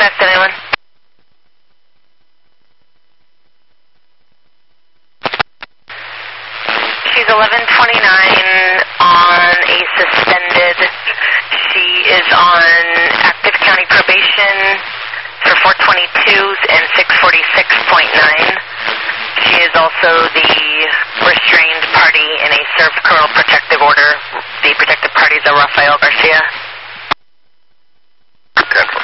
Dispatch to anyone. She's 1129 on a suspended. She is on active county probation for 422s and 646.9. She is also the restrained party in a served criminal protective order. The protected parties are Rafael Garcia. 10-4.